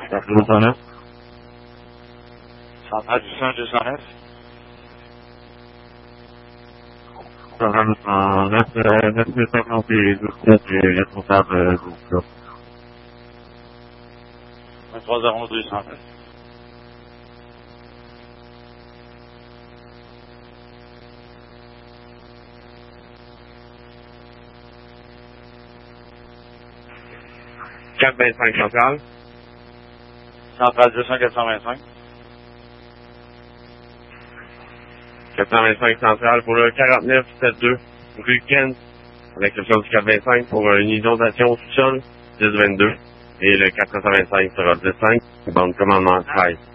209. Centrale du 209. 950 et 12 et responsable groupe là. 230209. Centrale. Centrale 200-425. 425 centrale pour le 4972 rue Kent, avec le du 425 pour une inondation sous-sol 1022 et le 425 sera 105, bande commandement 13.